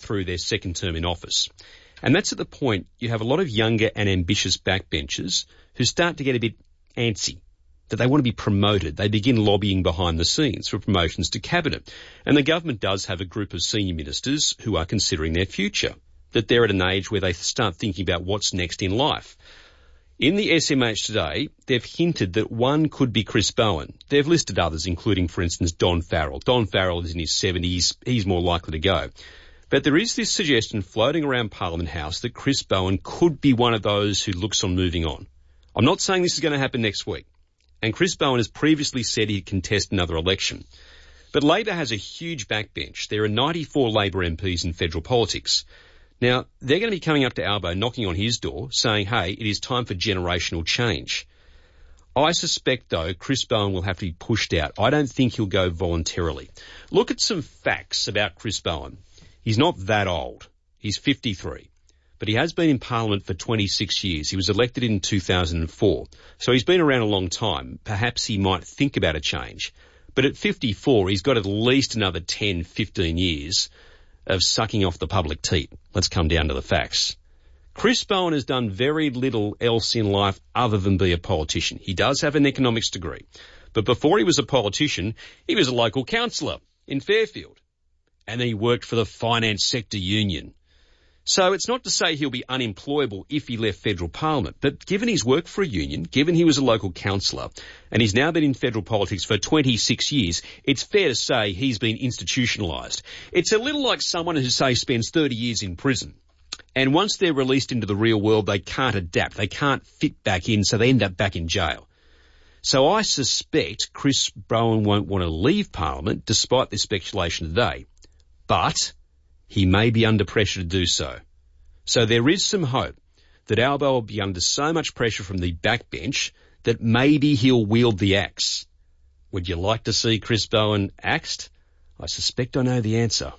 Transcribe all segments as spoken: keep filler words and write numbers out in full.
through their second term in office. And that's at the point you have a lot of younger and ambitious backbenchers who start to get a bit antsy, that they want to be promoted. They begin lobbying behind the scenes for promotions to cabinet. And the government does have a group of senior ministers who are considering their future, that they're at an age where they start thinking about what's next in life. In the S M H today, they've hinted that one could be Chris Bowen. They've listed others, including, for instance, Don Farrell. Don Farrell is in his seventies. He's more likely to go. But there is this suggestion floating around Parliament House that Chris Bowen could be one of those who looks on moving on. I'm not saying this is going to happen next week. And Chris Bowen has previously said he'd contest another election. But Labor has a huge backbench. There are ninety-four Labor M Ps in federal politics. Now, they're going to be coming up to Albo, knocking on his door, saying, hey, it is time for generational change. I suspect, though, Chris Bowen will have to be pushed out. I don't think he'll go voluntarily. Look at some facts about Chris Bowen. He's not that old. He's fifty-three. But he has been in Parliament for twenty-six years. He was elected in two thousand four. So he's been around a long time. Perhaps he might think about a change. But at fifty-four, he's got at least another ten, fifteen years of sucking off the public teat. Let's come down to the facts. Chris Bowen has done very little else in life other than be a politician. He does have an economics degree. But before he was a politician, he was a local councillor in Fairfield. And then he worked for the Finance Sector Union. So it's not to say he'll be unemployable if he left federal parliament, but given his work for a union, given he was a local councillor, and he's now been in federal politics for twenty-six years, it's fair to say he's been institutionalised. It's a little like someone who, say, spends thirty years in prison, and once they're released into the real world, they can't adapt, they can't fit back in, so they end up back in jail. So I suspect Chris Bowen won't want to leave Parliament, despite this speculation today. But he may be under pressure to do so. So there is some hope that Albo will be under so much pressure from the backbench that maybe he'll wield the axe. Would you like to see Chris Bowen axed? I suspect I know the answer.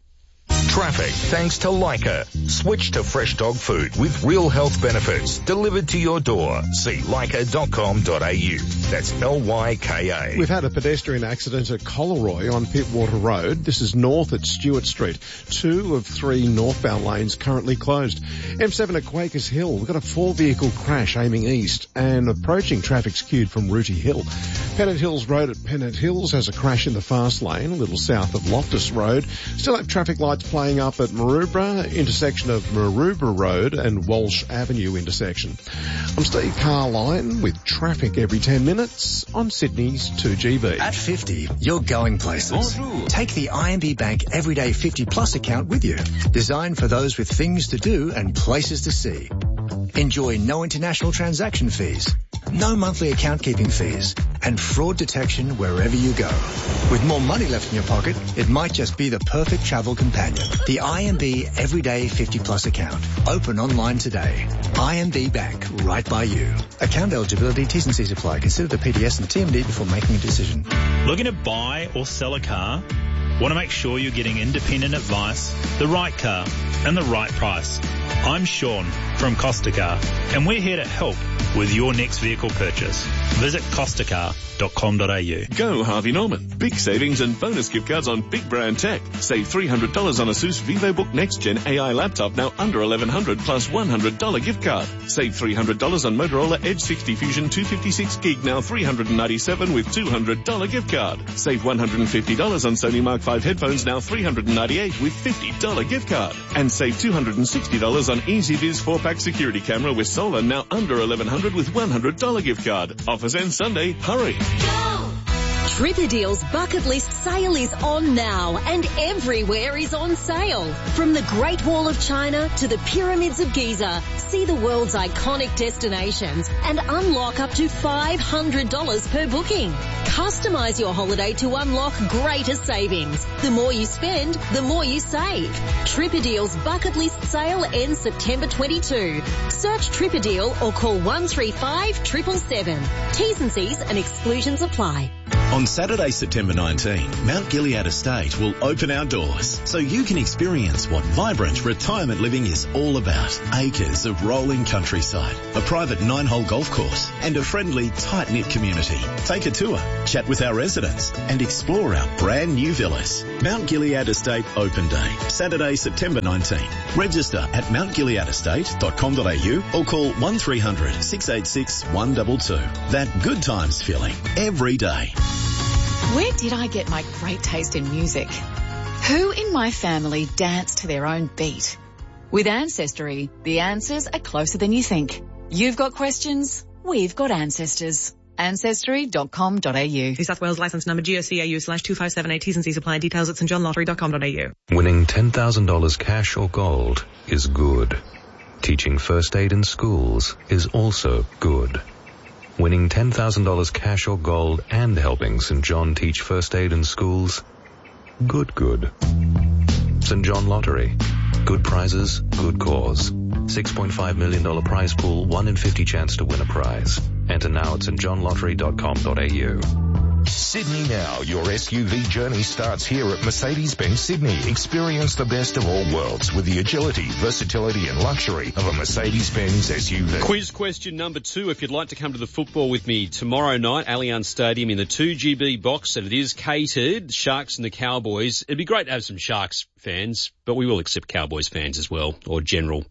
Traffic thanks to Leica. Switch to fresh dog food with real health benefits delivered to your door. See leica dot com dot a u. That's L Y K A. We've had a pedestrian accident at Collaroy on Pittwater Road. This is north at Stewart Street. Two of three northbound lanes currently closed. M seven at Quakers Hill. We've got a four-vehicle crash aiming east and approaching traffic's queued from Rooty Hill. Pennant Hills Road at Pennant Hills has a crash in the fast lane, a little south of Loftus Road. Still have traffic lights playing up at Maroubra, intersection of Maroubra Road and Walsh Avenue intersection. I'm Steve Carline with traffic every ten minutes on Sydney's two G B. At fifty, you're going places. Bonjour. Take the I M B Bank Everyday fifty Plus account with you, designed for those with things to do and places to see. Enjoy no international transaction fees, no monthly account keeping fees, and fraud detection wherever you go. With more money left in your pocket, it might just be the perfect travel companion. The I M B Everyday fifty Plus account. Open online today. I M B Bank, right by you. Account eligibility, T's and C's apply. Consider the P D S and T M D before making a decision. Looking to buy or sell a car? Want to make sure you're getting independent advice, the right car, and the right price? I'm Sean from Costa Car, and we're here to help with your next vehicle purchase. Visit costa car dot com dot a u. Go Harvey Norman. Big savings and bonus gift cards on big brand tech. Save three hundred dollars on Asus VivoBook Next Gen A I laptop, now under eleven hundred dollars plus one hundred dollars gift card. Save three hundred dollars on Motorola Edge sixty Fusion two fifty-six gig, now three hundred ninety-seven dollars with two hundred dollars gift card. Save one hundred fifty dollars on Sony Mark five headphones, now three hundred ninety-eight dollars with fifty dollars gift card. And save two hundred sixty dollars on EasyViz four pack security camera with solar, now under eleven hundred dollars with one hundred dollars gift card. Offers end Sunday. Hurry. Tripadeal's bucket list sale is on now, and everywhere is on sale. From the Great Wall of China to the Pyramids of Giza, see the world's iconic destinations and unlock up to five hundred dollars per booking. Customize your holiday to unlock greater savings. The more you spend, the more you save. Tripadeal's bucket list sale ends September twenty-second. Search Tripadeal or call one three five, seven seven seven. T's and C's and exclusions apply. On Saturday, September nineteenth, Mount Gilead Estate will open our doors so you can experience what vibrant retirement living is all about. Acres of rolling countryside, a private nine-hole golf course, and a friendly, tight-knit community. Take a tour, chat with our residents, and explore our brand new villas. Mount Gilead Estate Open Day, Saturday, September nineteenth. Register at mount gilead estate dot com dot a u or call one three hundred, six eight six, one two two. That good times feeling every day. Where did I get my great taste in music? Who in my family danced to their own beat? With Ancestry, the answers are closer than you think. You've got questions, we've got ancestors. ancestry dot com dot a u. New South Wales licence number G O C A U slash two five seven eight. T's and C's apply. Details at st john lottery dot com dot a u. Winning ten thousand dollars cash or gold is good. Teaching first aid in schools is also good. Winning ten thousand dollars cash or gold and helping St John teach first aid in schools, good, good. St John Lottery. Good prizes, good cause. six point five million dollars prize pool, one in fifty chance to win a prize. Enter now at st john lottery dot com dot a u. Sydney Now, your S U V journey starts here at Mercedes-Benz Sydney. Experience the best of all worlds with the agility, versatility and luxury of a Mercedes-Benz S U V. Quiz question number two. If you'd like to come to the football with me tomorrow night, Allianz Stadium in the two G B box, and it is catered, Sharks and the Cowboys. It'd be great to have some Sharks fans, but we will accept Cowboys fans as well, or general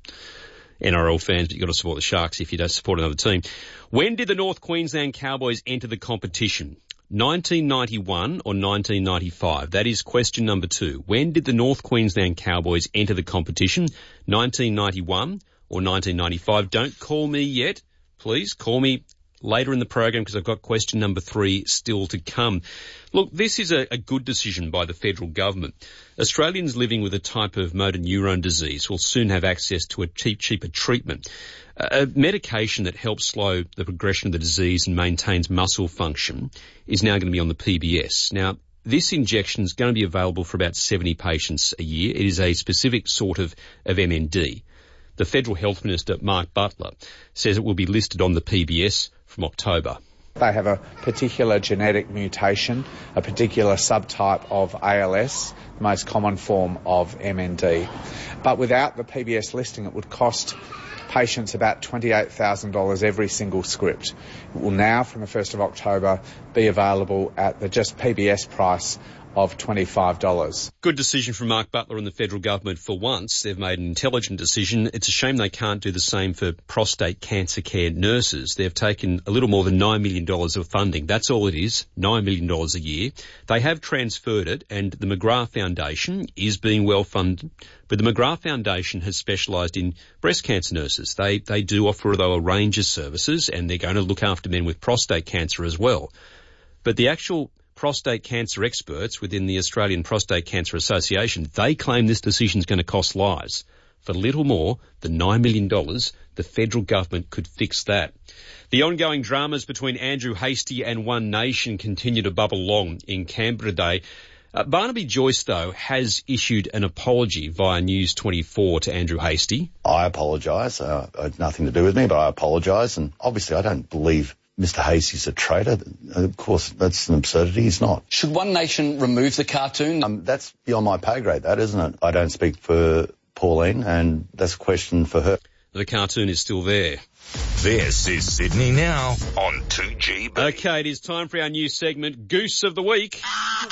N R L fans, but you've got to support the Sharks if you don't support another team. When did the North Queensland Cowboys enter the competition? nineteen ninety-one or nineteen ninety-five? That is question number two. When did the North Queensland Cowboys enter the competition? nineteen ninety-one or nineteen ninety-five? Don't call me yet. Please call me later in the program because I've got question number three still to come. Look, this is a, a good decision by the federal government. Australians living with a type of motor neurone disease will soon have access to a cheap, cheaper treatment. A medication that helps slow the progression of the disease and maintains muscle function is now going to be on the P B S. Now, this injection is going to be available for about seventy patients a year. It is a specific sort of, of M N D. The Federal Health Minister, Mark Butler, says it will be listed on the P B S from October. They have a particular genetic mutation, a particular subtype of A L S, the most common form of M N D. But without the P B S listing, it would cost patients about twenty-eight thousand dollars every single script. It will now, from the first of October, be available at the just P B S price of twenty-five dollars. Good decision from Mark Butler and the federal government for once. They've made an intelligent decision. It's a shame they can't do the same for prostate cancer care nurses. They've taken a little more than nine million dollars of funding. That's all it is, nine million dollars a year. They have transferred it, and the McGrath Foundation is being well funded. But the McGrath Foundation has specialised in breast cancer nurses. They, they do offer, though, a range of services, and they're going to look after men with prostate cancer as well. But the actual prostate cancer experts within the Australian Prostate Cancer Association, they claim this decision is going to cost lives. For little more than nine million dollars, the federal government could fix that. The ongoing dramas between Andrew Hastie and One Nation continue to bubble along in Canberra today. Uh, Barnaby Joyce, though, has issued an apology via News twenty-four to Andrew Hastie. I apologise. Uh, it had nothing to do with me, but I apologise. And obviously I don't believe Mister Hastie's a traitor. Of course, that's an absurdity. He's not. Should One Nation remove the cartoon? Um, that's beyond my pay grade, that, isn't it? I don't speak for Pauline, and that's a question for her. The cartoon is still there. This is Sydney Now on two G B. Okay, it is time for our new segment, Goose of the Week.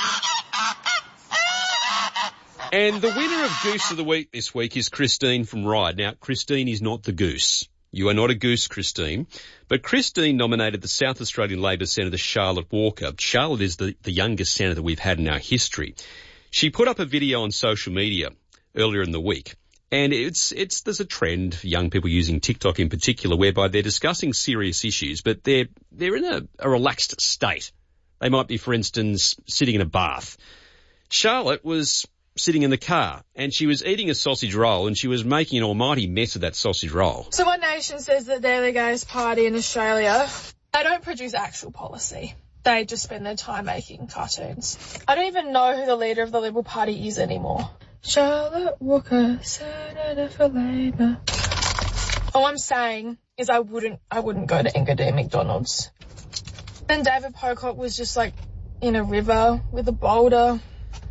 And the winner of Goose of the Week this week is Christine from Ryde. Now, Christine is not the goose. You are not a goose, Christine. But Christine nominated the South Australian Labor Senator Charlotte Walker. Charlotte is the, the youngest senator we've had in our history. She put up a video on social media earlier in the week. And it's, it's, there's a trend for young people using TikTok in particular whereby they're discussing serious issues, but they're, they're in a, a relaxed state. They might be, for instance, sitting in a bath. Charlotte was sitting in the car and she was eating a sausage roll and she was making an almighty mess of that sausage roll. So One Nation says that they're the gayest party in Australia. They don't produce actual policy. They just spend their time making cartoons. I don't even know who the leader of the Liberal Party is anymore. Charlotte Walker, Senator for Labor. All I'm saying is I wouldn't, I wouldn't go to Engadine McDonald's. Then David Pocock was just like in a river with a boulder.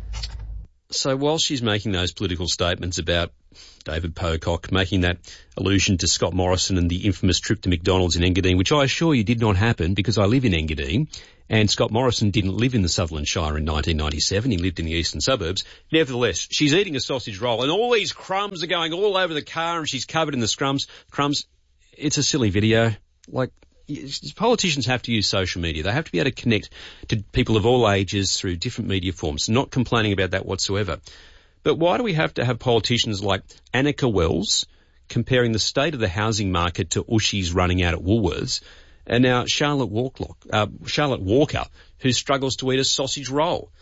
So while she's making those political statements about David Pocock, making that allusion to Scott Morrison and the infamous trip to McDonald's in Engadine, which I assure you did not happen because I live in Engadine, and Scott Morrison didn't live in the Sutherland Shire in nineteen ninety-seven. He lived in the eastern suburbs. Nevertheless, she's eating a sausage roll and all these crumbs are going all over the car and she's covered in the scrums, crumbs. It's a silly video. Like, politicians have to use social media. They have to be able to connect to people of all ages through different media forms. Not complaining about that whatsoever. But why do we have to have politicians like Annika Wells comparing the state of the housing market to Ushi's running out at Woolworths, and now Charlotte Walker, uh, Charlotte Walker, who struggles to eat a sausage roll?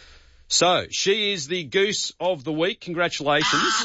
So she is the goose of the week. Congratulations.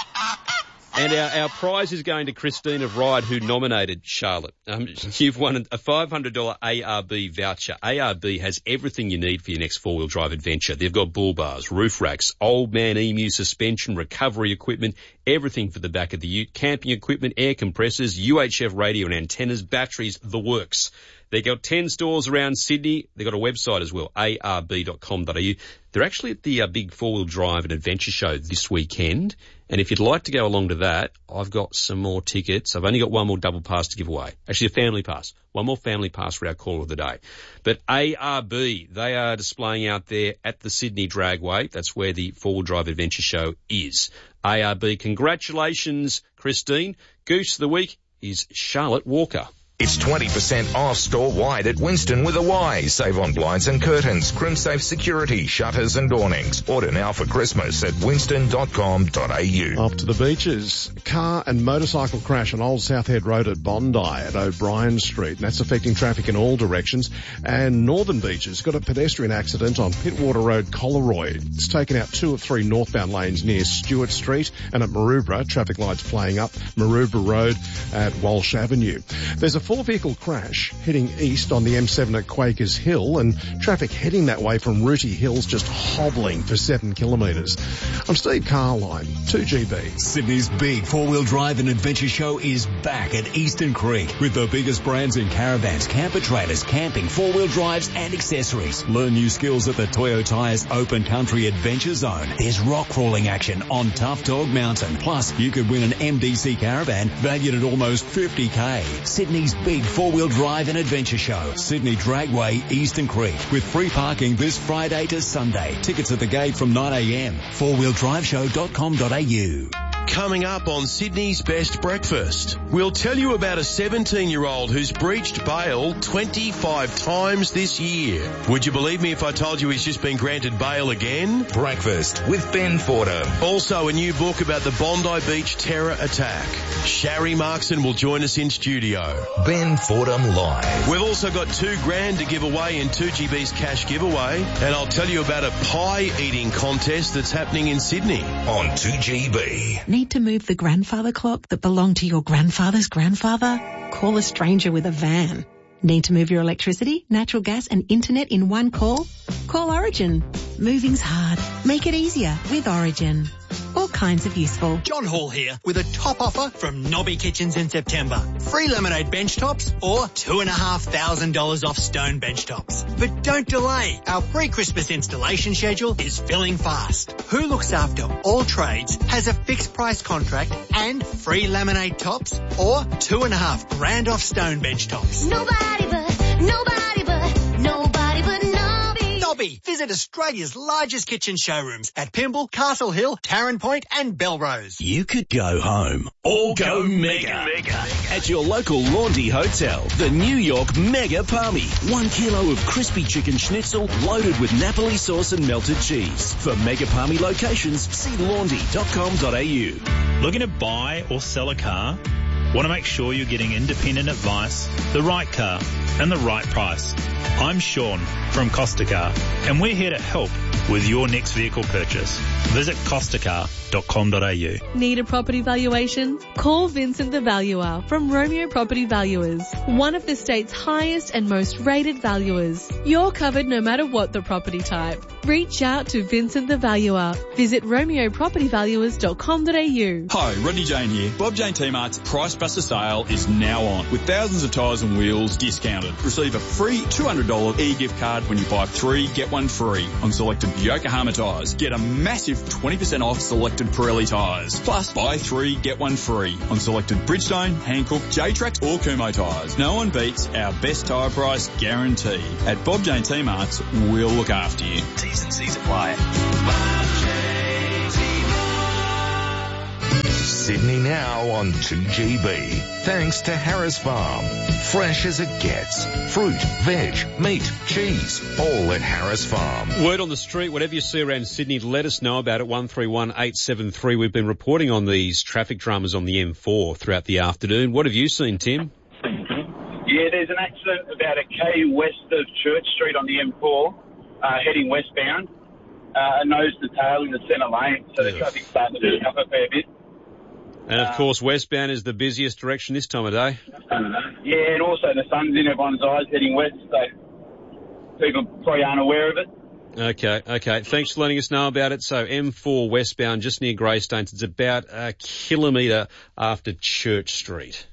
And our, our prize is going to Christine of Ryde, who nominated Charlotte. Um, you've won a five hundred dollars A R B voucher. A R B has everything you need for your next four-wheel drive adventure. They've got bull bars, roof racks, old man emu suspension, recovery equipment, everything for the back of the ute, camping equipment, air compressors, U H F radio and antennas, batteries, the works. They've got ten stores around Sydney. They've got a website as well, A R B dot com dot A U. They're actually at the uh, big four-wheel drive and adventure show this weekend. And if you'd like to go along to that, I've got some more tickets. I've only got one more double pass to give away. Actually, a family pass. One more family pass for our call of the day. But A R B, they are displaying out there at the Sydney Dragway. That's where the four-wheel drive adventure show is. A R B, congratulations, Christine. Goose of the week is Charlotte Walker. It's twenty percent off store-wide at Winston with a Y. Save on blinds and curtains, CrimSafe security, shutters and awnings. Order now for Christmas at winston dot com dot A U. Off to the beaches. Car and motorcycle crash on Old Southhead Road at Bondi at O'Brien Street. And that's affecting traffic in all directions. And Northern Beaches got a pedestrian accident on Pittwater Road, Collaroy. It's taken out two or three northbound lanes near Stewart Street and at Maroubra. Traffic lights playing up Maroubra Road at Walsh Avenue. There's a four-vehicle crash heading east on the M seven at Quakers Hill, and traffic heading that way from Rooty Hills just hobbling for seven kilometres. I'm Steve Carline, two G B. Sydney's big four-wheel drive and adventure show is back at Eastern Creek with the biggest brands in caravans, camper trailers, camping, four-wheel drives and accessories. Learn new skills at the Toyo Tyres Open Country Adventure Zone. There's rock crawling action on Tough Dog Mountain. Plus, you could win an M D C caravan valued at almost fifty K. Sydney's big four-wheel drive and adventure show. Sydney Dragway, Eastern Creek, with free parking this Friday to Sunday. Tickets at the gate from nine a m. four wheel drive show dot com dot A U. Coming up on Sydney's Best Breakfast, we'll tell you about a seventeen-year-old who's breached bail twenty-five times this year. Would you believe me if I told you he's just been granted bail again? Breakfast with Ben Fordham. Also, a new book about the Bondi Beach terror attack. Sharry Markson will join us in studio. Ben Fordham Live. We've also got two grand to give away in two G B's cash giveaway, and I'll tell you about a pie-eating contest that's happening in Sydney on two G B. Need to move the grandfather clock that belonged to your grandfather's grandfather? Call a stranger with a van. Need to move your electricity, natural gas and internet in one call? Call Origin. Moving's hard. Make it easier with Origin. All kinds of useful. John Hall here with a top offer from Nobby Kitchens in September. Free laminate bench tops or two and a half thousand dollars off stone bench tops. But don't delay. Our pre-Christmas installation schedule is filling fast. Who looks after all trades has a fixed price contract and free laminate tops or two and a half grand off stone bench tops. Nobody but, nobody but, nobody but Nobby. Nobby. Visit Australia's largest kitchen showrooms at Pymble, Castle Hill, Tarrant Point and Belrose. You could go home or go mega. mega at your local Laundry Hotel. The New York Mega Palmy. One kilo of crispy chicken schnitzel loaded with Napoli sauce and melted cheese. For Mega Palmy locations, see laundry dot com dot A U. Looking to buy or sell a car? Want to make sure you're getting independent advice, the right car, and the right price? I'm Sean from Costa Car, and we're here to help with your next vehicle purchase. Visit costa car dot com dot a u. Need a property valuation? Call Vincent the Valuer from Romeo Property Valuers, one of the state's highest and most rated valuers. You're covered no matter what the property type. Reach out to Vincent the Valuer. Visit romeo property valuers dot com dot a u. Hi, Rodney Jane here. Bob Jane T-Mart's Price Buster sale is now on with thousands of tyres and wheels discounted. Receive a free two hundred dollars e-gift card when you buy three, get one free on selected Yokohama tyres. Get a massive twenty percent off selected Pirelli tyres. Plus, buy three, get one free on selected Bridgestone, Hankook, J-Trax or Kumo tyres. No one beats our best tyre price guarantee. At Bob Jane T-Mart's, we'll look after you. T's and C's apply. Sydney now on two G B. Thanks to Harris Farm. Fresh as it gets. Fruit, veg, meat, cheese, all at Harris Farm. Word on the street, whatever you see around Sydney, let us know about it. one three one eight seven three. We've been reporting on these traffic dramas on the M four throughout the afternoon. What have you seen, Tim? Yeah, there's an accident about a K west of Church Street on the M four, uh, heading westbound. Uh, nose to tail in the centre lane, so the traffic's starting to pick up a fair bit. And, of course, westbound is the busiest direction this time of day. Yeah, and also the sun's in everyone's eyes heading west, so people probably aren't aware of it. Okay, okay. Thanks for letting us know about it. So M four westbound, just near Greystones. It's about a kilometre after Church Street.